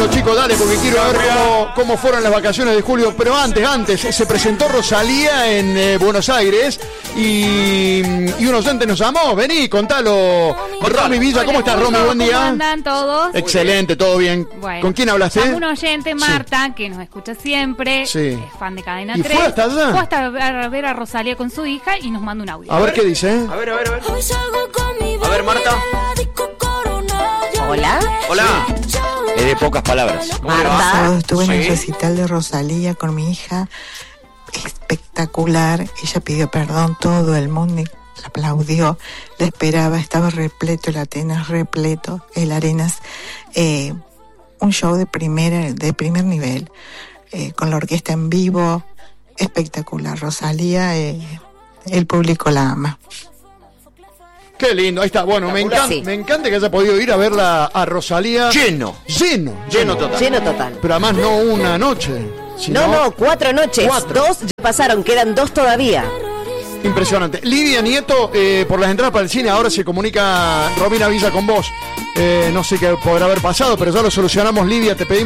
rápido, chicos, dale, porque quiero ver cómo fueron las vacaciones de julio. Pero antes, se presentó Rosalía en Buenos Aires y un oyente nos llamó. Vení, contalo. Romy Villa, ¿cómo estás, Romy? Buen día. ¿Cómo andan todos? Excelente, todo bien. Bueno, ¿Con quién hablaste? Un oyente, Marta, que nos escucha siempre, es fan de Cadena 3. ¿Y fue hasta allá? Fue hasta ver a Rosalía con su hija y nos manda un audio. A ver qué dice. A ver. A ver, Marta. Hola. Hola. Es de pocas palabras. Marta. Estuve en el recital de Rosalía con mi hija. Espectacular. Ella pidió perdón, todo el mundo la aplaudió, la esperaba, estaba repleto, el Atenas repleto, el Arenas. Un show de primer nivel, con la orquesta en vivo, espectacular. Rosalía, el público la ama. Qué lindo, ahí está. Bueno, me encanta que haya podido ir a verla a Rosalía. Lleno total. Pero además no una noche. No, 4 noches. 4. 2 ya pasaron, quedan 2 todavía. Impresionante. Lidia Nieto, por las entradas para el cine, ahora se comunica Romina Villa con vos. No sé qué podrá haber pasado, pero ya lo solucionamos, Lidia, te pedimos.